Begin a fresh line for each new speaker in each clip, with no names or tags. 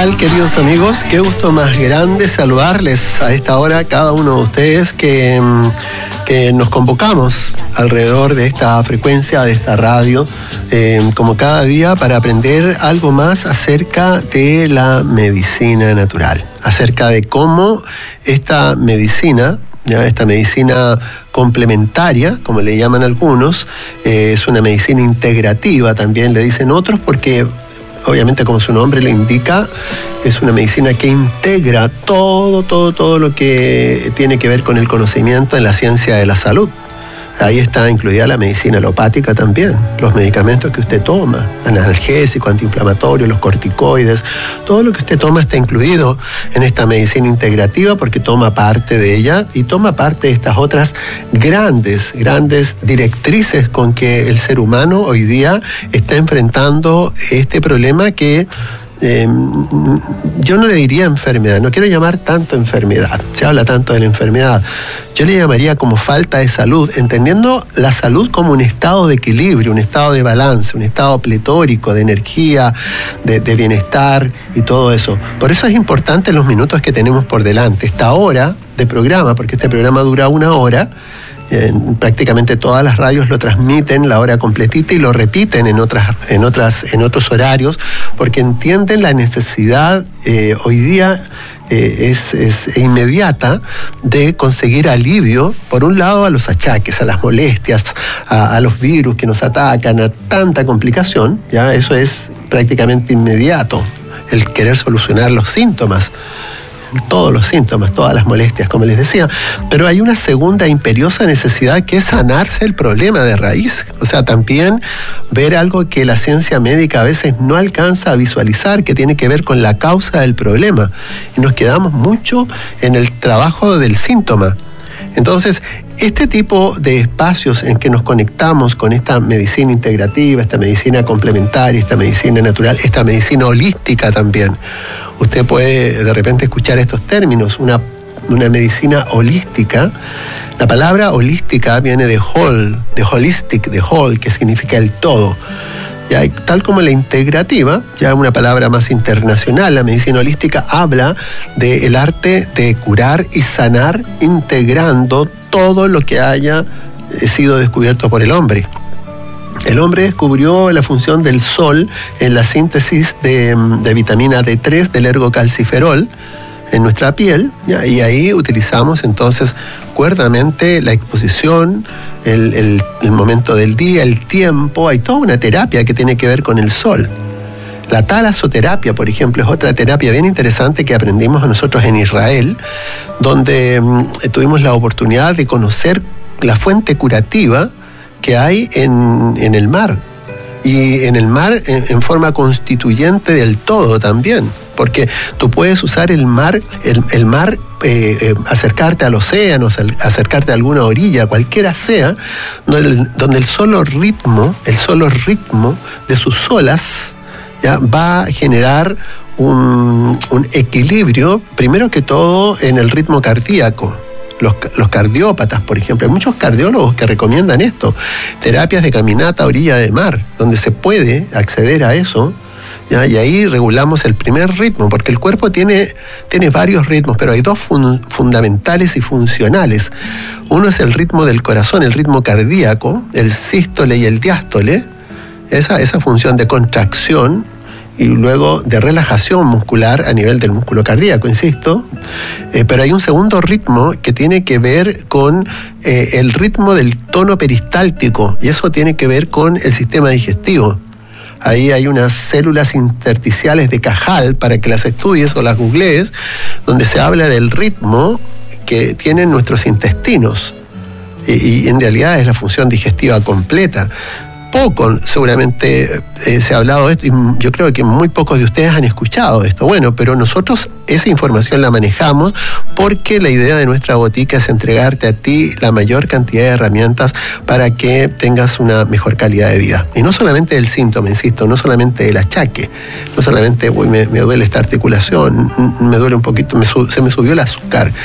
tal, queridos amigos? Qué gusto más grande saludarles a esta hora, cada uno de ustedes que nos convocamos alrededor de esta frecuencia, de esta radio, como cada día, para aprender algo más acerca de la medicina natural, acerca de cómo esta medicina, esta medicina complementaria, como le llaman algunos, es una medicina integrativa, también le dicen otros, porque obviamente, como su nombre le indica, es una medicina que integra todo lo que tiene que ver con el conocimiento en la ciencia de la salud. Ahí está incluida la medicina alopática también, los medicamentos que usted toma, analgésicos, antiinflamatorios, los corticoides, todo lo que usted toma está incluido en esta medicina integrativa porque toma parte de ella y toma parte de estas otras grandes directrices con que el ser humano hoy día está enfrentando este problema que yo no le diría enfermedad, no quiero llamar tanto enfermedad, se habla tanto de la enfermedad, yo le llamaría como falta de salud, entendiendo la salud como un estado de equilibrio, un estado de balance, un estado pletórico de energía, de bienestar y todo eso. Por eso es importante los minutos que tenemos por delante, esta hora de programa, porque este programa dura 1 hora. Prácticamente todas las radios lo transmiten la hora completita y lo repiten en otros horarios, porque entienden la necesidad hoy día es inmediata de conseguir alivio, por un lado, a los achaques, a las molestias, a los virus que nos atacan, a tanta complicación, ya eso es prácticamente inmediato, el querer solucionar los síntomas. Todos los síntomas, todas las molestias, como les decía, pero hay una segunda imperiosa necesidad que es sanarse el problema de raíz, o sea, también ver algo que la ciencia médica a veces no alcanza a visualizar, que tiene que ver con la causa del problema, y nos quedamos mucho en el trabajo del síntoma. Entonces, este tipo de espacios en que nos conectamos con esta medicina integrativa, esta medicina complementaria, esta medicina natural, esta medicina holística también. Usted puede de repente escuchar estos términos, una medicina holística. La palabra holística viene de whole, de holistic, de whole, que significa el todo. Ya, tal como la integrativa, ya una palabra más internacional, la medicina holística habla del arte de curar y sanar integrando todo lo que haya sido descubierto por el hombre. El hombre descubrió la función del sol en la síntesis de vitamina D3 del ergocalciferol en nuestra piel, ¿ya? Y ahí utilizamos entonces cuerdamente la exposición, el momento del día, el tiempo. Hay toda una terapia que tiene que ver con el sol. La talasoterapia, por ejemplo, es otra terapia bien interesante que aprendimos nosotros en Israel, donde tuvimos la oportunidad de conocer la fuente curativa que hay en el mar. Y en el mar en forma constituyente del todo también. Porque tú puedes usar el mar, acercarte al océano, acercarte a alguna orilla, cualquiera sea, donde el solo ritmo de sus olas ya va a generar un equilibrio, primero que todo en el ritmo cardíaco. Los cardiópatas, por ejemplo, hay muchos cardiólogos que recomiendan esto, terapias de caminata a orilla de mar, donde se puede acceder a eso. ¿Ya? Y ahí regulamos el primer ritmo, porque el cuerpo tiene varios ritmos, pero hay dos fundamentales y funcionales. Uno es el ritmo del corazón, el ritmo cardíaco, el sístole y el diástole, esa función de contracción y luego de relajación muscular a nivel del músculo cardíaco, insisto. Pero hay un segundo ritmo que tiene que ver con el ritmo del tono peristáltico, y eso tiene que ver con el sistema digestivo. Ahí hay unas células intersticiales de Cajal, para que las estudies o las googlees, donde se habla del ritmo que tienen nuestros intestinos. Y en realidad es la función digestiva completa. Poco, seguramente se ha hablado de esto, y yo creo que muy pocos de ustedes han escuchado esto. Bueno, pero nosotros esa información la manejamos porque la idea de nuestra botica es entregarte a ti la mayor cantidad de herramientas para que tengas una mejor calidad de vida. Y no solamente del síntoma, insisto, no solamente del achaque, no solamente, me duele esta articulación, me duele un poquito, se me subió el azúcar.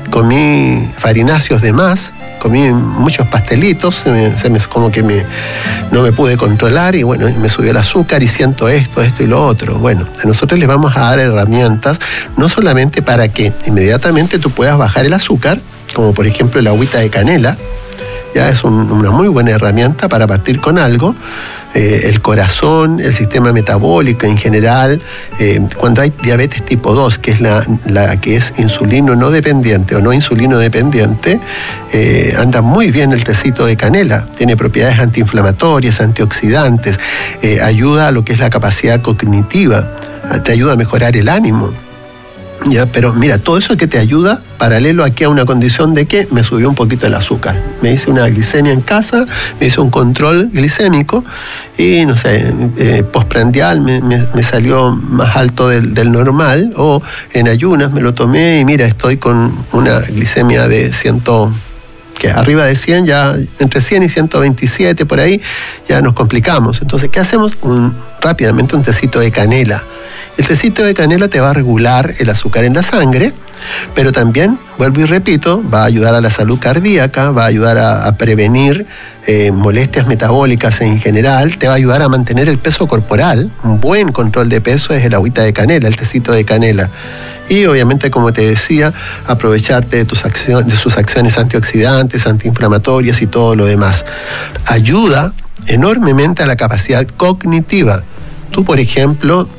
comí farináceos de más, comí muchos pastelitos, como que no me pude controlar y bueno, me subió el azúcar y siento esto y lo otro. Bueno, nosotros les vamos a dar herramientas, no solamente para que inmediatamente tú puedas bajar el azúcar, como por ejemplo la agüita de canela, ya es una muy buena herramienta para partir con algo. El corazón, el sistema metabólico en general, cuando hay diabetes tipo 2, que es la que es insulino no dependiente o no insulino dependiente, anda muy bien el tecito de canela, tiene propiedades antiinflamatorias, antioxidantes, ayuda a lo que es la capacidad cognitiva, te ayuda a mejorar el ánimo. Ya, pero mira, todo eso que te ayuda, paralelo aquí a una condición de que me subió un poquito el azúcar. Me hice una glicemia en casa, me hice un control glicémico y, no sé, postprandial me salió más alto del normal, o en ayunas me lo tomé y mira, estoy con una glicemia de 100, que arriba de 100, ya entre 100 y 127 por ahí, ya nos complicamos. Entonces, ¿qué hacemos? Rápidamente un tecito de canela. El tecito de canela te va a regular el azúcar en la sangre, pero también, vuelvo y repito, va a ayudar a la salud cardíaca, va a ayudar a prevenir molestias metabólicas en general, te va a ayudar a mantener el peso corporal. Un buen control de peso es el agüita de canela, el tecito de canela. Y obviamente, como te decía, aprovecharte de sus acciones antioxidantes, antiinflamatorias y todo lo demás. Ayuda enormemente a la capacidad cognitiva. Tú, por ejemplo,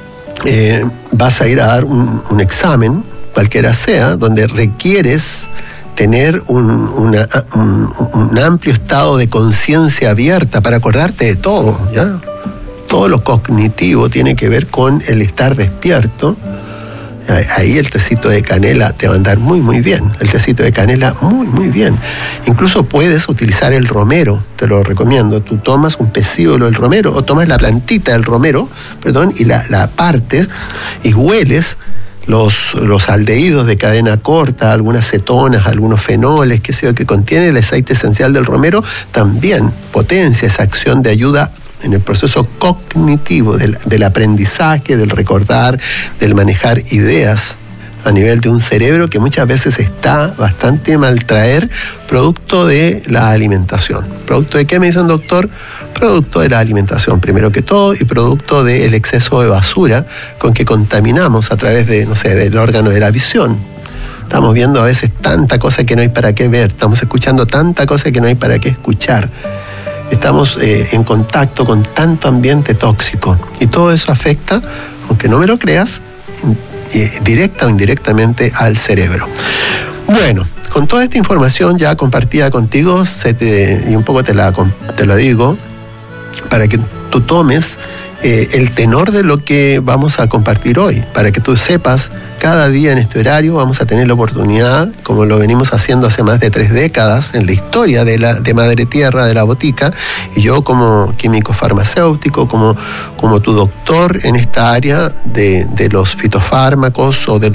vas a ir a dar un examen, cualquiera sea, donde requieres tener un amplio estado de conciencia abierta para acordarte de todo, ¿ya? Todo lo cognitivo tiene que ver con el estar despierto. Ahí el tecito de canela te va a andar muy, muy bien. El tecito de canela, muy, muy bien. Incluso puedes utilizar el romero, te lo recomiendo. Tú tomas un pecíolo del romero, o tomas la plantita del romero, y la partes y hueles los aldehídos de cadena corta, algunas cetonas, algunos fenoles, qué sé yo, que contiene el aceite esencial del romero, también potencia esa acción de ayuda en el proceso cognitivo del aprendizaje, del recordar, del manejar ideas a nivel de un cerebro que muchas veces está bastante maltraer, producto de la alimentación. ¿Producto de qué, me dicen, doctor? Producto de la alimentación, primero que todo, y producto del exceso de basura con que contaminamos a través de, del órgano de la visión. Estamos viendo a veces tanta cosa que no hay para qué ver, estamos escuchando tanta cosa que no hay para qué escuchar. Estamos en contacto con tanto ambiente tóxico y todo eso afecta, aunque no me lo creas, directa o indirectamente al cerebro. Bueno, con toda esta información ya compartida contigo, y un poco te lo digo, para que tú tomes el tenor de lo que vamos a compartir hoy, para que tú sepas, cada día en este horario vamos a tener la oportunidad, como lo venimos haciendo hace más de 3 décadas, en la historia de Madre Tierra, de la botica, y yo como químico farmacéutico, como tu doctor en esta área de los fitofármacos o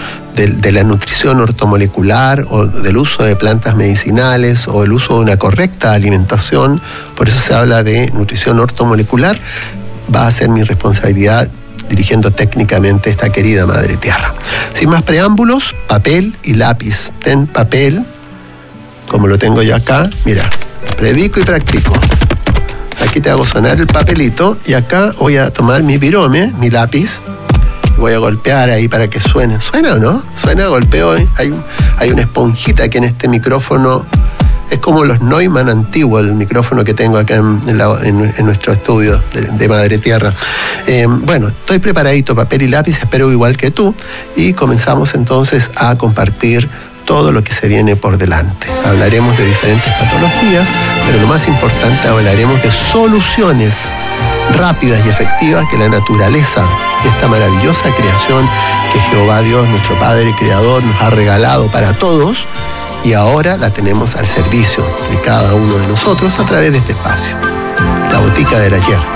de la nutrición ortomolecular o del uso de plantas medicinales o el uso de una correcta alimentación, por eso se habla de nutrición ortomolecular. Va a ser mi responsabilidad dirigiendo técnicamente esta querida Madre Tierra. Sin más preámbulos, papel y lápiz. Ten papel, como lo tengo yo acá. Mira, predico y practico. Aquí te hago sonar el papelito y acá voy a tomar mi virome, mi lápiz. Voy a golpear ahí para que suene. ¿Suena o no? Suena, golpeo. Hay una esponjita que en este micrófono. Es como los Neumann antiguos, el micrófono que tengo acá en nuestro estudio de Madre Tierra. Bueno, estoy preparadito, papel y lápiz, espero igual que tú, y comenzamos entonces a compartir todo lo que se viene por delante. Hablaremos de diferentes patologías, pero lo más importante, hablaremos de soluciones rápidas y efectivas que la naturaleza, esta maravillosa creación que Jehová Dios, nuestro Padre Creador, nos ha regalado para todos, y ahora la tenemos al servicio de cada uno de nosotros a través de este espacio, la botica del ayer.